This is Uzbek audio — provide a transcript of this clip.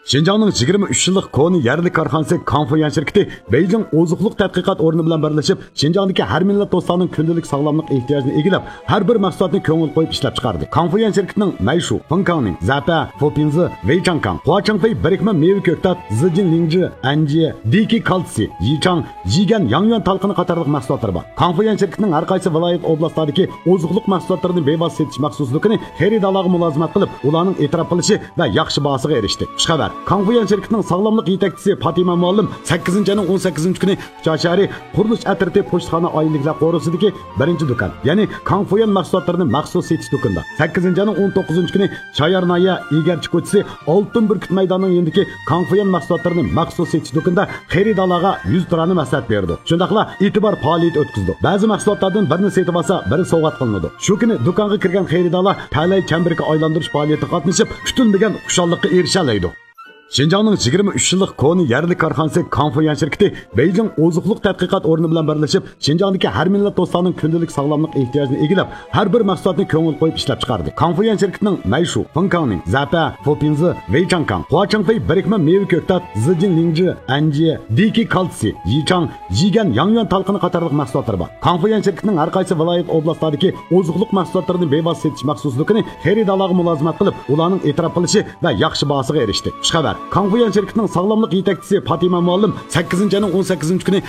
Şinjanның 23 yıllık koni yerli karxanası Kanfuyan şirketi Beijing ozuqluq tədqiqat ornu bilan birləşib Şinjandakı hər millət dostlarının gündəlik sağlamlıq ehtiyacını egilab, hər bir məhsulotni köngül qoyub işləb çıxardı. Kanfuyan şirketining Mayshu, Fengkangning Zapa, Fopinzi, Weichangkang, Huachangfei birikmə meyve köktat, Zijin Lingji, Anji, Diki Kaltsi, Yichang, Jigan, Yangyuan talqini qatarlıq məhsulotları var. Kanfuyan şirketining har qaysi viloyat oblastlardagi ozuqluq məhsulotlarini bevosita setish maqsudligini xaridorlarga mulozimat qilib, ularning e'tirof qilishi va yaxshi bahosiga erishdi. Xushxabar. Kanfuyan şirketining sog'lomlik yetakchisi Fatima Muallim 8-ayning 18 kuni Chashari qurilish atriti pochtaxona oyliklar qo'risidagi birinchi do'kon, ya'ni Kanfuyan mahsulotlarini maxsus setish do'konida. 8-ayning 19 kuni Chayarnaya egarchi ko'chasi Oltin burkut maydonining yendiki Kanfuyan mahsulotlarini maxsus setish do'konida xaridorlarga 100 turani maslahat berdi. Shundaqla e'tibor faoliyat o'tkazdi. Ba'zi mahsulotlardan birini setib olsa, biri sovg'at qilinadi. Shu kuni do'konga kirgan xaridorlar talay chamberga aylantirish faoliyatida qatnashib, kutilmagan xushallikqa erisha oladi. Şinjanның 23 yıllık koni yerli karxanası Kanfuyan şirketi Beijing ozuqluq tədqiqat ornu bilan birləşib Şinjandakı hər millət dostlarının gündəlik sağlamlıq ehtiyacını egilab, hər bir məhsulotni köngül qoyub işləb çıxardı. Kanfuyan şirketining Mayshu, Fengkangning Zapa, Fopinzi, Weichangkang, Huachangfei birikmə meyve köktat, Zijin Lingji, Anji, Diki Kaltsi, Yichang, Jigan, Yangyuan talqini qatarlıq məhsulotları var. Kanfuyan şirketining har qaysi viloyat oblastlardagi ozuqluq məhsulotlarini bevosita setish maqsudligini xaridorlarga mulozimat qilib, ularning e'tirof qilishi va yaxshi bahosiga erishdi. Xushxabar. Kanfuyan şirketining sog'lomlik yetakchisi Fatima Muallim 8-ayning 18 kuni